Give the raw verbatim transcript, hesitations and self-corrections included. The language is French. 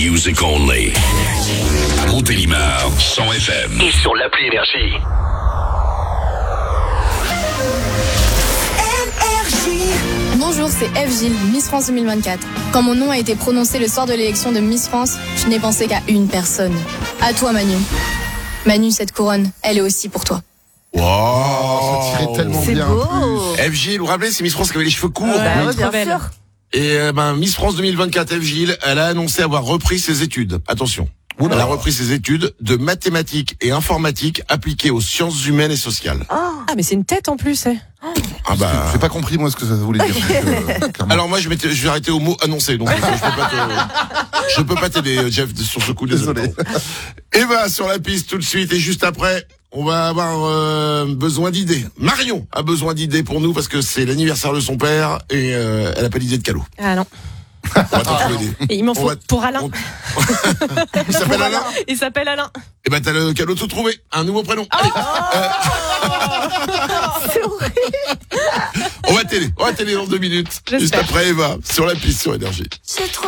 Music only. À Montélimar, cent F M. Et sur l'appli Énergie. Bonjour, c'est F Gilles, Miss France deux mille vingt-quatre. Quand mon nom a été prononcé le soir de l'élection de Miss France, je n'ai pensé qu'à une personne. À toi, Manu. Manu, cette couronne, elle est aussi pour toi. Wow, ça tirait tellement C'est bien. beau. En plus. F Gilles, vous vous rappelez, c'est Miss France qui avait les cheveux courts. Bah ouais, bien belle. sûr. Et euh, ben, Miss France deux mille vingt-quatre, F Gilles, elle a annoncé avoir repris ses études. Attention. Elle a repris ses études de mathématiques et informatique appliquées aux sciences humaines et sociales. Ah, mais c'est une tête en plus, eh. Ah bah. J'ai pas compris moi ce que ça voulait dire. euh, clairement. Alors moi je m'étais, je vais arrêter au mot annoncé, donc euh, je peux pas te, je peux pas t'aider, Jeff, sur ce coup. Désolé. Et bah sur la piste tout de suite et juste après, on va avoir euh, besoin d'idées. Marion a besoin d'idées pour nous parce que c'est l'anniversaire de son père et euh, elle a pas d'idée de cadeau. Ah non. On va t'en trouver des. Et il m'en On faut va- pour Alain. on- Il s'appelle Alain. Il s'appelle Alain. Et ben t'as le cadeau tout trouvé, un nouveau prénom. Allez. Euh, C'est horrible. on va télé, on va télé dans deux minutes. J'espère. Juste après Eva sur la piste sur Énergie.